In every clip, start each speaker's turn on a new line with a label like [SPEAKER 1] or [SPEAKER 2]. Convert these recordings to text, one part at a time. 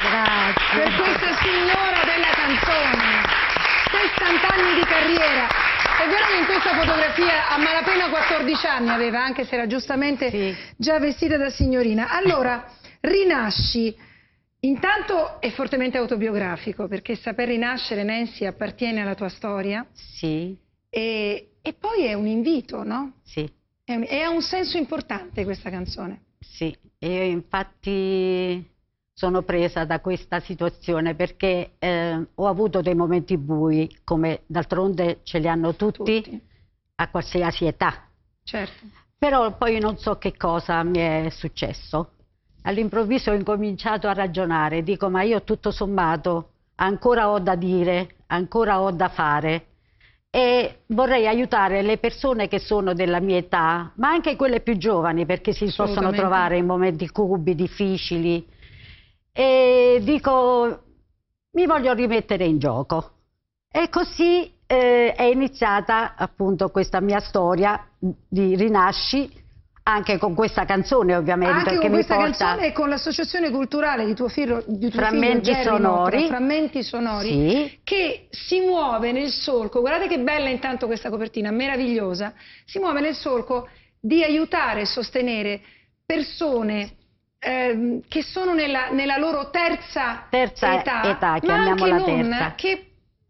[SPEAKER 1] Grazie.
[SPEAKER 2] Per questa signora della canzone, 60 anni di carriera. È vero che in questa fotografia a malapena 14 anni aveva, anche se era giustamente già vestita da signorina. Allora, rinasci. Intanto è fortemente autobiografico, perché Saper rinascere, Nancy, appartiene alla tua storia.
[SPEAKER 1] Sì.
[SPEAKER 2] E poi è un invito, no?
[SPEAKER 1] Sì.
[SPEAKER 2] E ha un senso importante questa canzone.
[SPEAKER 1] Sì, io infatti sono presa da questa situazione perché ho avuto dei momenti bui, come d'altronde ce li hanno tutti, a qualsiasi età.
[SPEAKER 2] Certo.
[SPEAKER 1] Però poi non so che cosa mi è successo. All'improvviso ho incominciato a ragionare, dico ma io tutto sommato ancora ho da dire, ancora ho da fare e vorrei aiutare le persone che sono della mia età, ma anche quelle più giovani perché si possono trovare in momenti cupi, difficili e dico mi voglio rimettere in gioco e così è iniziata appunto questa mia storia di Rinasci. Anche con questa canzone ovviamente.
[SPEAKER 2] Anche con questa canzone
[SPEAKER 1] porta...
[SPEAKER 2] e con l'associazione culturale di tuo figlio
[SPEAKER 1] Frammenti
[SPEAKER 2] Jerry
[SPEAKER 1] Sonori,
[SPEAKER 2] Nopra, Frammenti Sonori,
[SPEAKER 1] sì,
[SPEAKER 2] che si muove nel solco, guardate che bella intanto questa copertina, meravigliosa, si muove nel solco di aiutare e sostenere persone che sono nella loro terza età,
[SPEAKER 1] chiamiamola
[SPEAKER 2] ma anche non,
[SPEAKER 1] terza,
[SPEAKER 2] che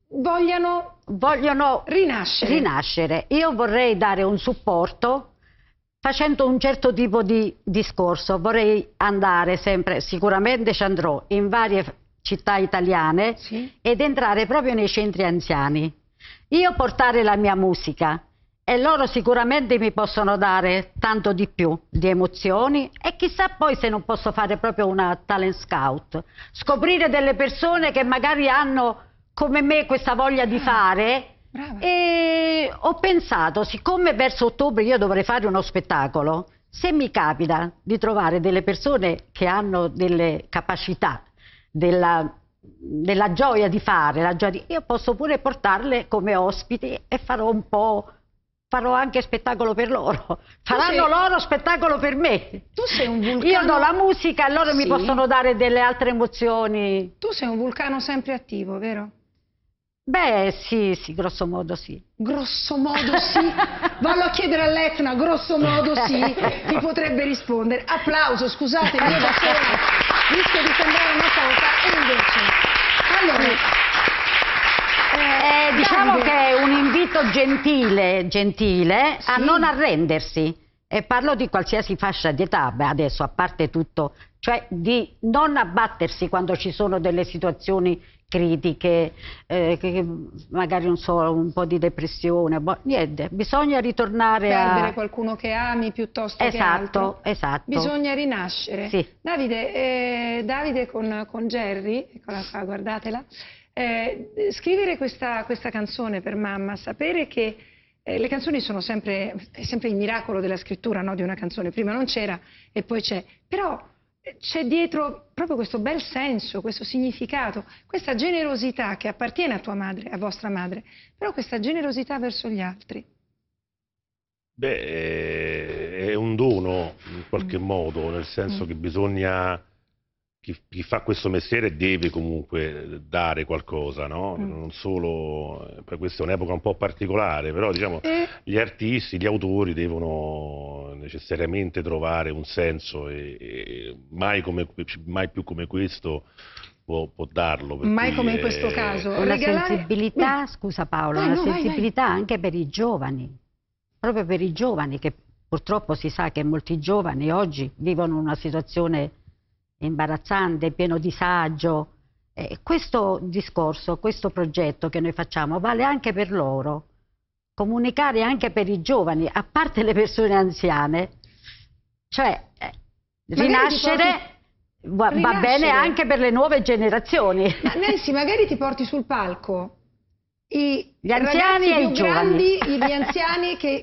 [SPEAKER 2] vogliono rinascere.
[SPEAKER 1] Io vorrei dare un supporto facendo un certo tipo di discorso. Vorrei andare sempre, sicuramente ci andrò, in varie città italiane ed entrare proprio nei centri anziani. Io portare la mia musica e loro sicuramente mi possono dare tanto di più, di emozioni e chissà poi se non posso fare proprio una talent scout. Scoprire delle persone che magari hanno come me questa voglia di fare.
[SPEAKER 2] Brava.
[SPEAKER 1] E ho pensato, siccome verso ottobre io dovrei fare uno spettacolo, se mi capita di trovare delle persone che hanno delle capacità, della gioia di fare, io posso pure portarle come ospiti e farò anche spettacolo per loro. Faranno loro spettacolo per me.
[SPEAKER 2] Tu sei un vulcano.
[SPEAKER 1] Io do la musica e loro mi possono dare delle altre emozioni.
[SPEAKER 2] Tu sei un vulcano sempre attivo, vero?
[SPEAKER 1] Beh, sì, grosso modo sì.
[SPEAKER 2] Grosso modo sì? Vallo a chiedere all'Etna, grosso modo sì, ti potrebbe rispondere. Applauso, scusate, io da sola rischio di sembrare una cosa, e invece... Allora,
[SPEAKER 1] diciamo che è un invito gentile a non arrendersi. E parlo di qualsiasi fascia di età, beh, adesso a parte tutto, cioè di non abbattersi quando ci sono delle situazioni critiche, che magari non so, un po' di depressione, niente, bisogna ritornare
[SPEAKER 2] perdere qualcuno che ami piuttosto che altro.
[SPEAKER 1] Esatto.
[SPEAKER 2] Bisogna rinascere.
[SPEAKER 1] Sì.
[SPEAKER 2] Davide con Jerry, eccola qua, guardatela, scrivere questa canzone per mamma, sapere che le canzoni sono sempre il miracolo della scrittura, no? Di una canzone, prima non c'era e poi c'è, però c'è dietro proprio questo bel senso, questo significato, questa generosità che appartiene a tua madre, a vostra madre, però questa generosità verso gli altri.
[SPEAKER 3] Beh, è un dono in qualche modo, nel senso che bisogna, chi fa questo mestiere deve comunque dare qualcosa, no? Non solo, poi questa è un'epoca un po' particolare, però diciamo gli artisti, gli autori devono necessariamente trovare un senso e mai più come questo può darlo.
[SPEAKER 2] Mai come in questo caso.
[SPEAKER 1] Una sensibilità, scusa Paolo, una sensibilità anche per i giovani, proprio per i giovani, che purtroppo si sa che molti giovani oggi vivono una situazione imbarazzante, pieno disagio. Questo discorso, questo progetto che noi facciamo vale anche per loro. Comunicare anche per i giovani, a parte le persone anziane, cioè rinascere va bene anche per le nuove generazioni.
[SPEAKER 2] Ma Nancy, magari ti porti sul palco gli
[SPEAKER 1] anziani e i giovani,
[SPEAKER 2] gli anziani che